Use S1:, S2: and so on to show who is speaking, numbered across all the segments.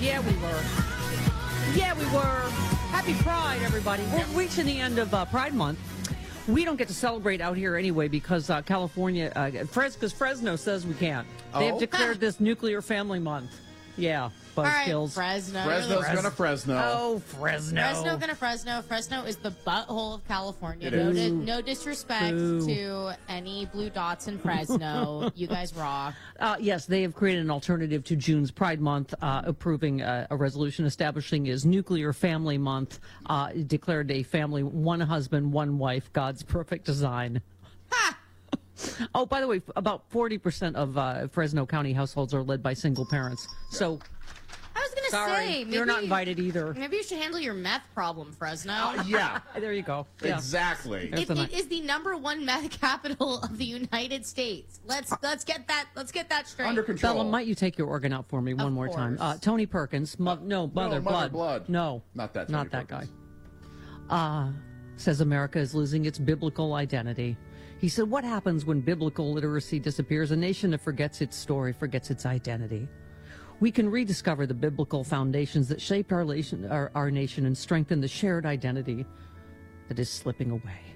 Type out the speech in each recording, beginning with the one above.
S1: Yeah, we were. Yeah, we were. Happy Pride, everybody. We're reaching the end of Pride Month. We don't get to celebrate out here anyway because California, because Fresno says we can't. They have declared this Nuclear Family Month. Yeah, buzzkills.
S2: Right, Fresno.
S3: Fresno's gonna Fresno.
S1: Oh, Fresno.
S2: Fresno gonna Fresno. Fresno is the butthole of California. No disrespect to any blue dots in Fresno. You guys rock.
S1: Yes, they have created an alternative to June's Pride Month, approving a resolution establishing as Nuclear Family Month, declared a family, one husband, one wife, God's perfect design.
S2: Ha!
S1: Oh, by the way, about 40% of Fresno County households are led by single parents. So,
S2: I was going to say, maybe
S1: you're not invited either.
S2: Maybe you should handle your meth problem, Fresno.
S3: Yeah.
S1: There you go. Yeah.
S3: Exactly.
S2: It is the #1 meth capital of the United States. Let's get that straight.
S3: Under control.
S1: Bella, might you take your organ out for me one more time? Tony Perkins, Mother Blood. No,
S3: not that.
S1: Not that guy. Says America is losing its biblical identity. He said, "What happens when biblical literacy disappears? A nation that forgets its story, forgets its identity. We can rediscover the biblical foundations that shaped our nation and strengthen the shared identity that is slipping away."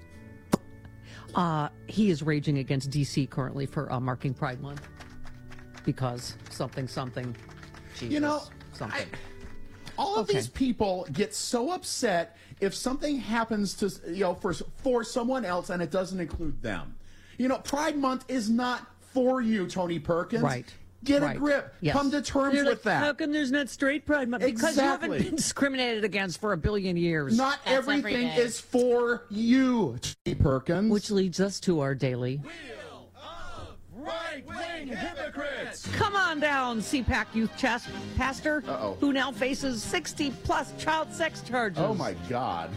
S1: He is raging against D.C. currently for marking Pride Month because something. Jesus, something.
S3: All of these people get so upset if something happens to for someone else and it doesn't include them. Pride Month is not for you, Tony Perkins.
S1: Right.
S3: Get a grip.
S1: Yes.
S3: Come to terms with that.
S1: How come there's not straight Pride Month? Because you haven't been discriminated against for a billion years.
S3: Not everything is for you, Tony Perkins.
S1: Which leads us to our daily
S4: Wheel of Right-Wing Hypocrites.
S1: Come on down, CPAC youth pastor, who now faces 60-plus child sex charges.
S3: Oh, my God.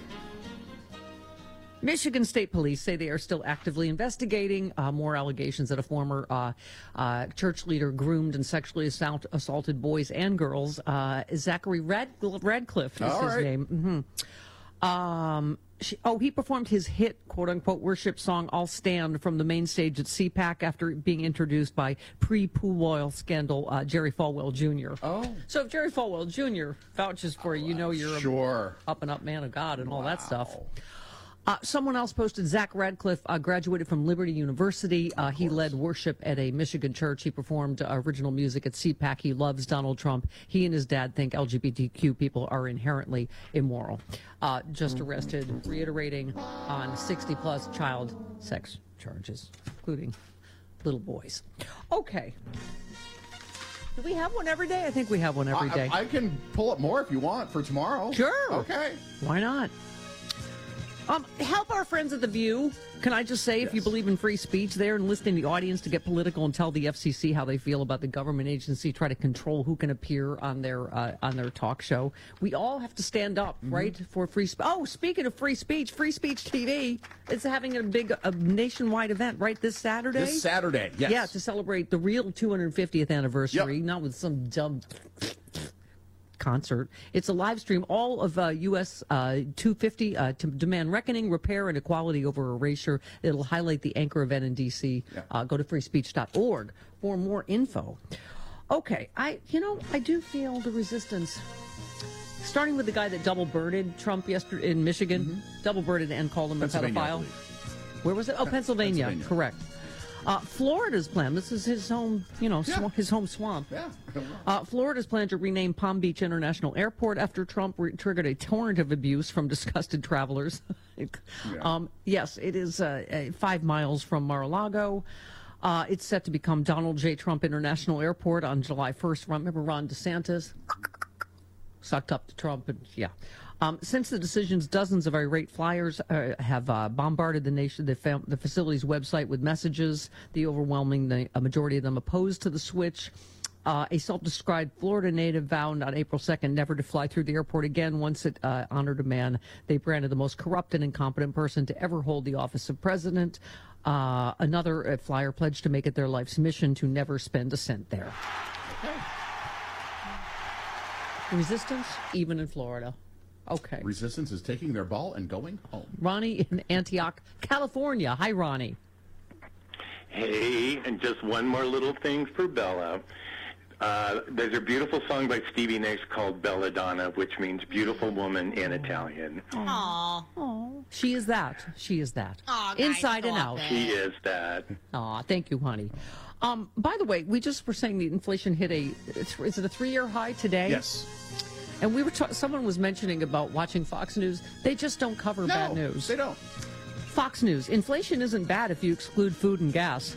S1: Michigan State Police say they are still actively investigating more allegations that a former church leader groomed and sexually assaulted boys and girls. Zachary Radcliffe is his name. He performed his hit, quote-unquote, worship song, I'll Stand, from the main stage at CPAC after being introduced by pre-Pool scandal Jerry Falwell Jr.
S3: Oh.
S1: So if Jerry Falwell Jr. vouches for you, you're a up-and-up man of God and all that stuff. Someone else posted, Zach Radcliffe graduated from Liberty University. He led worship at a Michigan church. He performed original music at CPAC. He loves Donald Trump. He and his dad think LGBTQ people are inherently immoral. Just arrested, reiterating on 60-plus child sex charges, including little boys. Okay. Do we have one every day? I think we have one every day.
S3: I can pull up more if you want for tomorrow.
S1: Sure.
S3: Okay.
S1: Why not? Help our friends at The View. Can I just say, if you believe in free speech, they're enlisting the audience to get political and tell the FCC how they feel about the government agency, try to control who can appear on their talk show. We all have to stand up, right, for free speech. Oh, speaking of free speech TV is having a big nationwide event, right, this Saturday?
S3: This Saturday, yes.
S1: Yeah, to celebrate the real 250th anniversary, not with some dumb concert. It's a live stream, all of US 250 to demand reckoning, repair, and equality over erasure. It'll highlight the anchor event in D.C. Go to freespeech.org for more info. Okay, I do feel the resistance. Starting with the guy that double-birded Trump yesterday in Michigan, double-birded and called him a pedophile. Where was it? Oh, Pennsylvania. Correct. Florida's plan, this is his home, his home swamp. Yeah. Florida's plan to rename Palm Beach International Airport after Trump triggered a torrent of abuse from disgusted travelers. Yes, it is 5 miles from Mar-a-Lago. It's set to become Donald J. Trump International Airport on July 1st. Remember Ron DeSantis? Sucked up to Trump, and since the decisions, dozens of irate flyers have bombarded the nation, the facility's website with messages. The overwhelming majority of them opposed to the switch. A self-described Florida native vowed on April 2nd never to fly through the airport again once it honored a man they branded the most corrupt and incompetent person to ever hold the office of president. Another flyer pledged to make it their life's mission to never spend a cent there. Resistance, even in Florida. Okay.
S3: Resistance is taking their ball and going home.
S1: Ronnie in Antioch, California. Hi, Ronnie.
S5: Hey, and just one more little thing for Bella. There's a beautiful song by Stevie Nicks called Belladonna, which means beautiful woman in Italian.
S2: Aww.
S1: Oh, she is that. She is that.
S2: Aw, guys,
S1: Inside and
S2: stop
S1: out.
S2: it.
S5: She is that.
S1: Aw, thank you, honey. By the way, we just were saying the inflation hit is it a 3-year high today?
S3: Yes.
S1: And we were someone was mentioning about watching Fox News. They just don't cover bad news.
S3: They don't.
S1: Fox News. Inflation isn't bad if you exclude food and gas.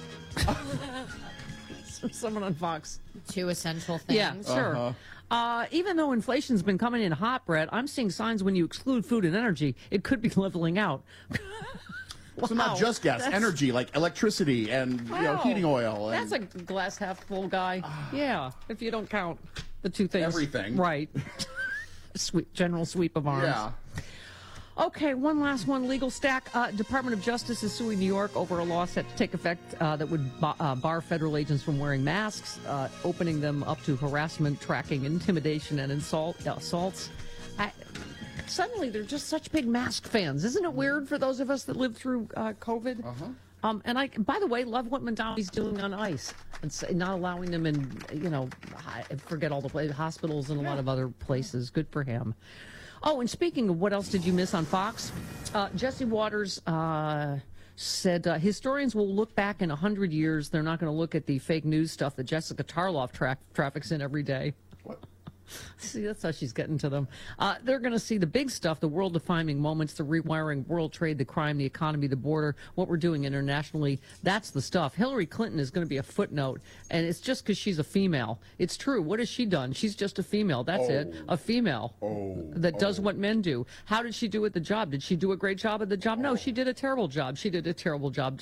S1: Someone on Fox.
S2: 2 essential things.
S1: Yeah, sure. Even though inflation's been coming in hot, Brett, I'm seeing signs when you exclude food and energy, it could be leveling out.
S3: So not just gas, energy, like electricity and heating oil. And
S1: That's a glass half full guy. Yeah, if you don't count the two things.
S3: Everything.
S1: Right. General sweep of arms.
S3: Yeah.
S1: Okay, one last one. Legal stack. Department of Justice is suing New York over a law set to take effect that would bar federal agents from wearing masks, opening them up to harassment, tracking, intimidation, and assaults. Suddenly, they're just such big mask fans. Isn't it weird for those of us that lived through COVID? And I, by the way, love what Mondami's doing on ICE and not allowing them in, forget all the hospitals and a lot of other places. Good for him. Oh, and speaking of what else did you miss on Fox? Jesse Waters said historians will look back in 100 years. They're not going to look at the fake news stuff that Jessica Tarloff traffics in every day.
S3: What?
S1: See, that's how she's getting to them. They're going to see the big stuff, the world-defining moments, the rewiring world trade, the crime, the economy, the border, what we're doing internationally. That's the stuff. Hillary Clinton is going to be a footnote, and it's just because she's a female. It's true. What has she done? She's just a female. That's it. A female that does what men do. How did she do at the job? Did she do a great job at the job? No, she did a terrible job. She did a terrible job.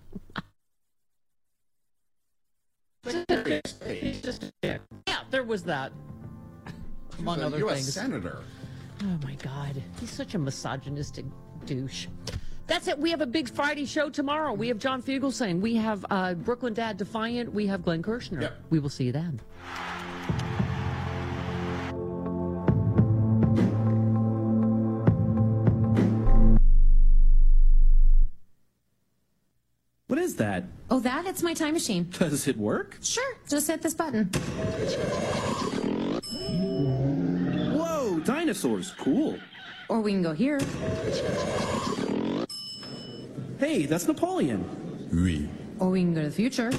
S1: Yeah, there was that. Among other
S3: U.S.
S1: things.
S3: Senator.
S1: Oh, my God. He's such a misogynistic douche. That's it. We have a big Friday show tomorrow. We have John Fugelsang. We have Brooklyn Dad Defiant. We have Glenn Kirshner.
S3: Yep.
S1: We will see you then.
S6: What is that?
S7: Oh, it's my time machine.
S6: Does it work?
S7: Sure, just hit this button.
S6: Whoa, dinosaurs. Cool.
S7: Or we can go here.
S6: Hey, that's Napoleon.
S3: Oui.
S7: Or we can go to the future.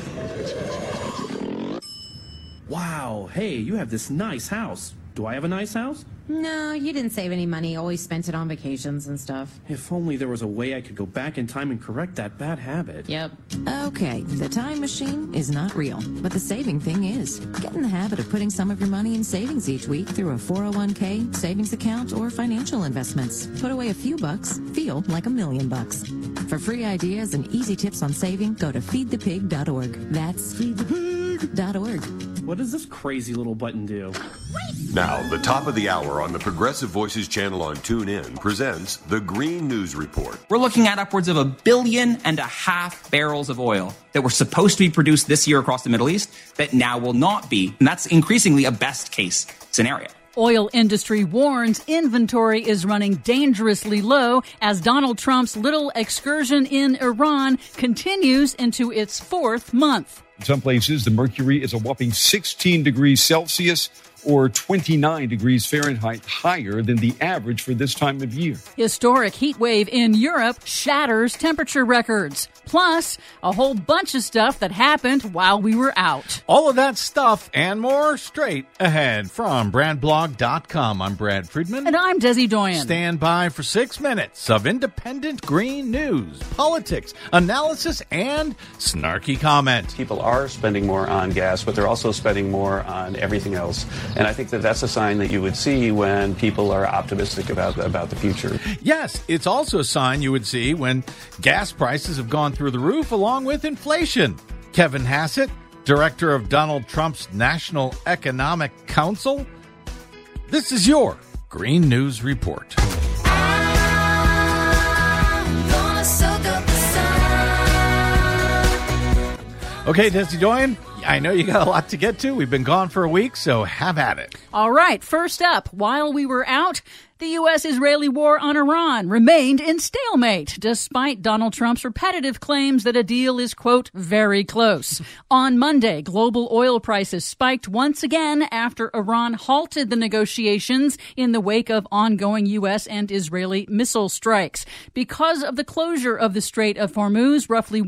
S6: Wow, hey, you have this nice house. Do I have a nice house?
S7: No, you didn't save any money. Always spent it on vacations and stuff.
S6: If only there was a way I could go back in time and correct that bad habit.
S7: Yep. Okay, the time machine is not real, but the saving thing is. Get in the habit of putting some of your money in savings each week through a 401k, savings account, or financial investments. Put away a few bucks, feel like $1 million. For free ideas and easy tips on saving, go to feedthepig.org. That's feedthepig.org.
S6: What does this crazy little button do?
S8: Now, the top of the hour on the Progressive Voices channel on TuneIn presents the Green News Report.
S9: We're looking at upwards of 1.5 billion barrels of oil that were supposed to be produced this year across the Middle East that now will not be. And that's increasingly a best case scenario.
S10: Oil industry warns inventory is running dangerously low as Donald Trump's little excursion in Iran continues into its 4th month.
S11: In some places, the mercury is a whopping 16 degrees Celsius or 29 degrees Fahrenheit higher than the average for this time of year.
S10: Historic heat wave in Europe shatters temperature records. Plus, a whole bunch of stuff that happened while we were out.
S12: All of that stuff and more straight ahead from BradBlog.com. I'm Brad Friedman.
S10: And I'm Desi Doyen.
S12: Stand by for 6 minutes of independent green news, politics, analysis, and snarky comment.
S13: People are spending more on gas, but they're also spending more on everything else. And I think that that's a sign that you would see when people are optimistic about the future.
S12: Yes, it's also a sign you would see when gas prices have gone through the roof along with inflation. Kevin Hassett, director of Donald Trump's National Economic Council. This is your Green News Report. Okay, Desi Doyen, I know you got a lot to get to. We've been gone for a week, so have at it.
S10: All right, first up, while we were out, The U.S.-Israeli war on Iran remained in stalemate, despite Donald Trump's repetitive claims that a deal is, quote, very close. On Monday, global oil prices spiked once again after Iran halted the negotiations in the wake of ongoing U.S. and Israeli missile strikes. Because of the closure of the Strait of Hormuz, roughly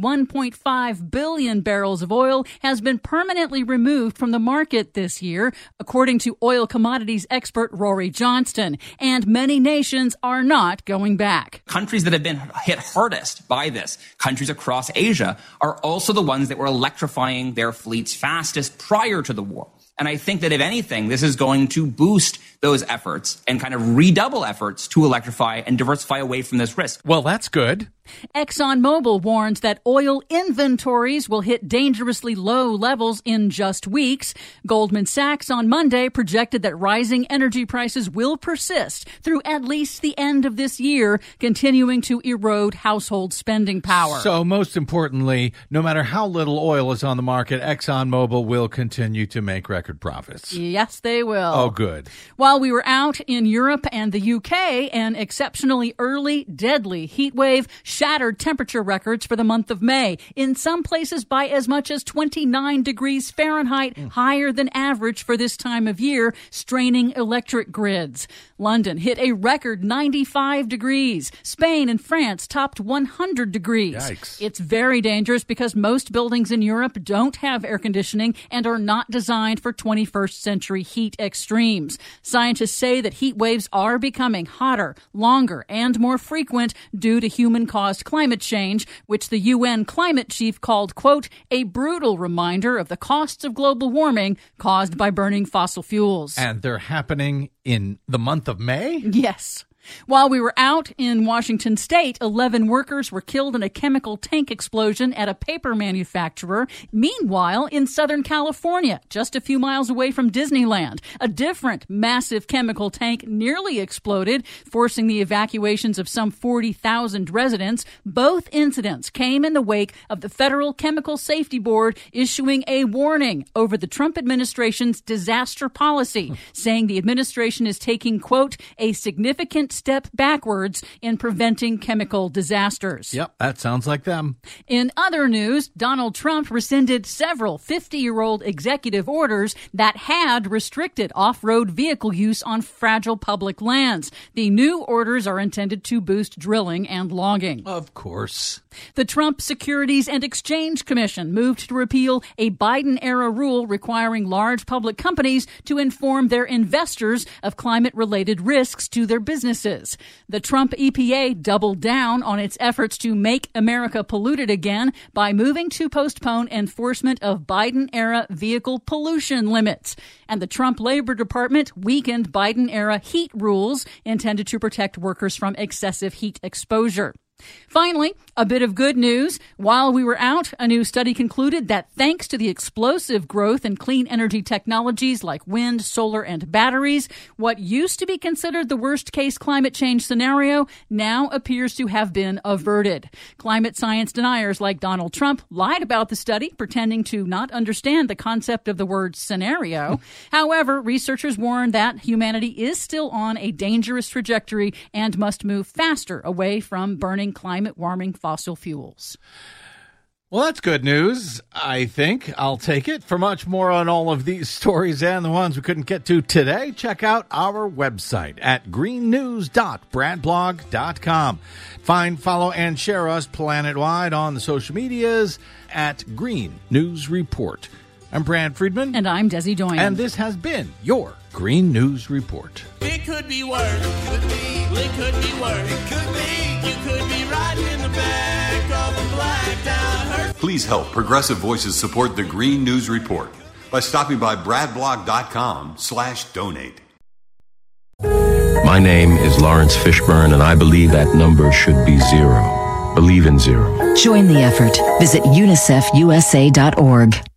S10: 1.5 billion barrels of oil has been permanently removed from the market this year, according to oil commodities expert Rory Johnston. And many nations are not going back.
S9: Countries that have been hit hardest by this, countries across Asia, are also the ones that were electrifying their fleets fastest prior to the war. And I think that if anything, this is going to boost those efforts and kind of redouble efforts to electrify and diversify away from this risk.
S12: Well, that's good.
S10: ExxonMobil warns that oil inventories will hit dangerously low levels in just weeks. Goldman Sachs on Monday projected that rising energy prices will persist through at least the end of this year, continuing to erode household spending power.
S12: So most importantly, no matter how little oil is on the market, ExxonMobil will continue to make record profits.
S10: Yes, they will.
S12: Oh, good.
S10: While we were out in Europe and the UK, an exceptionally early, deadly heat wave shattered temperature records for the month of May, in some places by as much as 29 degrees Fahrenheit, higher than average for this time of year, straining electric grids. London hit a record 95 degrees. Spain and France topped 100 degrees.
S12: Yikes.
S10: It's very dangerous because most buildings in Europe don't have air conditioning and are not designed for 21st century heat extremes. Scientists say that heat waves are becoming hotter, longer, and more frequent due to human-caused climate change, which the UN climate chief called, quote, a brutal reminder of the costs of global warming caused by burning fossil fuels.
S12: And they're happening in the month of May?
S10: Yes. While we were out in Washington state, 11 workers were killed in a chemical tank explosion at a paper manufacturer. Meanwhile, in Southern California, just a few miles away from Disneyland, a different massive chemical tank nearly exploded, forcing the evacuations of some 40,000 residents. Both incidents came in the wake of the Federal Chemical Safety Board issuing a warning over the Trump administration's disaster policy, saying the administration is taking, quote, a significant step backwards in preventing chemical disasters.
S12: Yep, that sounds like them.
S10: In other news, Donald Trump rescinded several 50-year-old executive orders that had restricted off-road vehicle use on fragile public lands. The new orders are intended to boost drilling and logging.
S12: Of course.
S10: The Trump Securities and Exchange Commission moved to repeal a Biden-era rule requiring large public companies to inform their investors of climate-related risks to their businesses. The Trump EPA doubled down on its efforts to make America polluted again by moving to postpone enforcement of Biden-era vehicle pollution limits. And the Trump Labor Department weakened Biden-era heat rules intended to protect workers from excessive heat exposure. Finally, a bit of good news. While we were out, a new study concluded that thanks to the explosive growth in clean energy technologies like wind, solar, and batteries, what used to be considered the worst-case climate change scenario now appears to have been averted. Climate science deniers like Donald Trump lied about the study, pretending to not understand the concept of the word scenario. However, researchers warn that humanity is still on a dangerous trajectory and must move faster away from burning climate-warming fossil fuels.
S12: Well, that's good news, I think. I'll take it. For much more on all of these stories and the ones we couldn't get to today, check out our website at greennews.bradblog.com. Find, follow, and share us planet-wide on the social medias at Green News Report. I'm Brad Friedman.
S10: And I'm Desi Doyen.
S12: And this has been your Green News Report.
S4: It could be worse. It could be. It could be worse. It could be. You could be riding in the back of a blacked out hearse.
S8: Please help Progressive Voices support the Green News Report by stopping by bradblog.com/donate.
S14: My name is Lawrence Fishburne, and I believe that number should be 0. Believe in 0.
S7: Join the effort. Visit unicefusa.org.